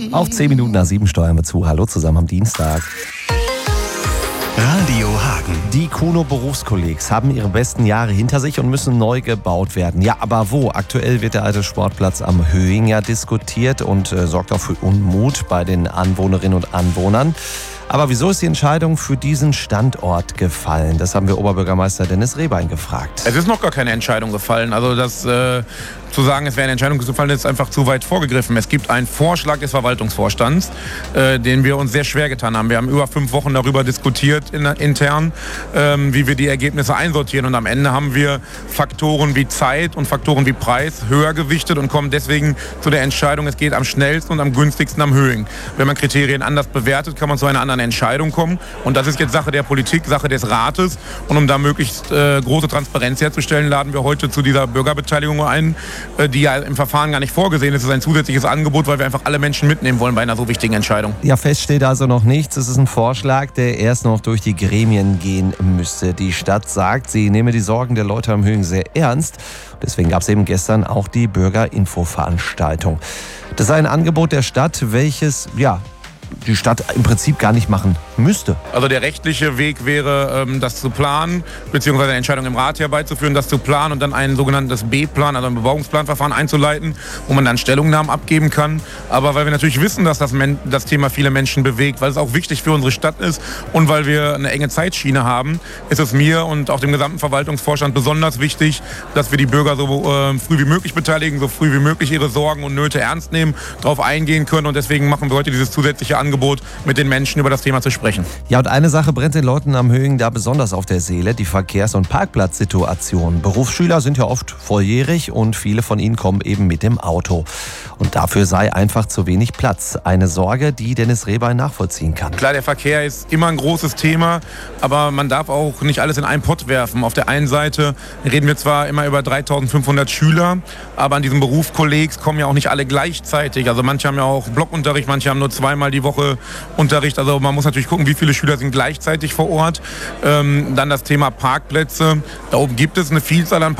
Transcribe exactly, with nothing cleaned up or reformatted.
Auf zehn Minuten nach sieben steuern wir zu. Hallo zusammen am Dienstag. Radio Hagen. Die Kuno Berufskollegs haben ihre besten Jahre hinter sich und müssen neu gebaut werden. Ja, aber wo? Aktuell wird der alte Sportplatz am Höing ja diskutiert und äh, sorgt auch für Unmut bei den Anwohnerinnen und Anwohnern. Aber wieso ist die Entscheidung für diesen Standort gefallen? Das haben wir Oberbürgermeister Dennis Rehbein gefragt. Es ist noch gar keine Entscheidung gefallen. Also das äh, zu sagen, es wäre eine Entscheidung gefallen, ist einfach zu weit vorgegriffen. Es gibt einen Vorschlag des Verwaltungsvorstands, äh, den wir uns sehr schwer getan haben. Wir haben über fünf Wochen darüber diskutiert in, intern, ähm, wie wir die Ergebnisse einsortieren. Und am Ende haben wir Faktoren wie Zeit und Faktoren wie Preis höher gewichtet und kommen deswegen zu der Entscheidung, es geht am schnellsten und am günstigsten am Höing. Wenn man Kriterien anders bewertet, kann man zu einer anderen Entscheidung kommen. Und das ist jetzt Sache der Politik, Sache des Rates. Und um da möglichst äh, große Transparenz herzustellen, laden wir heute zu dieser Bürgerbeteiligung ein, äh, die ja im Verfahren gar nicht vorgesehen ist. Es ist ein zusätzliches Angebot, weil wir einfach alle Menschen mitnehmen wollen bei einer so wichtigen Entscheidung. Ja, fest steht also noch nichts. Es ist ein Vorschlag, der erst noch durch die Gremien gehen müsste. Die Stadt sagt, sie nehme die Sorgen der Leute am Höing sehr ernst. Deswegen gab es eben gestern auch die Bürgerinfo-Veranstaltung. Das sei ein Angebot der Stadt, welches, ja, die Stadt im Prinzip gar nicht machen müsste. Also der rechtliche Weg wäre, das zu planen, beziehungsweise eine Entscheidung im Rat herbeizuführen, das zu planen und dann ein sogenanntes B-Plan, also ein Bebauungsplanverfahren einzuleiten, wo man dann Stellungnahmen abgeben kann. Aber weil wir natürlich wissen, dass das, Men- das Thema viele Menschen bewegt, weil es auch wichtig für unsere Stadt ist und weil wir eine enge Zeitschiene haben, ist es mir und auch dem gesamten Verwaltungsvorstand besonders wichtig, dass wir die Bürger so äh, früh wie möglich beteiligen, so früh wie möglich ihre Sorgen und Nöte ernst nehmen, darauf eingehen können. Und deswegen machen wir heute dieses zusätzliche Angebot, mit den Menschen über das Thema zu sprechen. Ja, und eine Sache brennt den Leuten am Höing da besonders auf der Seele, die Verkehrs- und Parkplatzsituation. Berufsschüler sind ja oft volljährig und viele von ihnen kommen eben mit dem Auto. Und dafür sei einfach zu wenig Platz. Eine Sorge, die Dennis Rehbein nachvollziehen kann. Klar, der Verkehr ist immer ein großes Thema, aber man darf auch nicht alles in einen Pott werfen. Auf der einen Seite reden wir zwar immer über dreitausendfünfhundert Schüler, aber an diesem Berufskollegs kommen ja auch nicht alle gleichzeitig. Also manche haben ja auch Blockunterricht, manche haben nur zweimal die Woche Unterricht. Also man muss natürlich gucken, wie viele Schüler sind gleichzeitig vor Ort. Ähm, dann das Thema Parkplätze. Da oben gibt es eine Vielzahl an